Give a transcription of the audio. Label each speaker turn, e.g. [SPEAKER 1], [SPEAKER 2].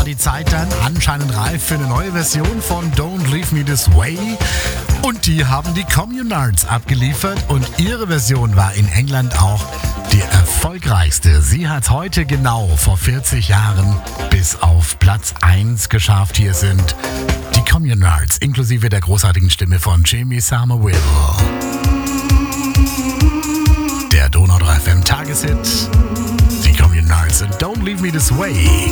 [SPEAKER 1] Die Zeit dann anscheinend reif für eine neue Version von Don't Leave Me This Way. Und die haben die Communards abgeliefert und ihre Version war in England auch die erfolgreichste. Sie hat heute genau vor 40 Jahren bis auf Platz 1 geschafft. Hier sind die Communards inklusive der großartigen Stimme von Jimmy Somerville. Der Donau 3 FM Tageshit. Die Communards und Don't Leave Me This Way.